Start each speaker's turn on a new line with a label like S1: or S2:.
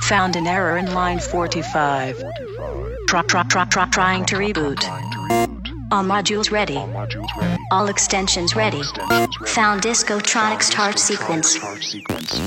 S1: Found an error in line 45. Trying to reboot. All modules ready. All extensions ready. Found Discotronic start sequence.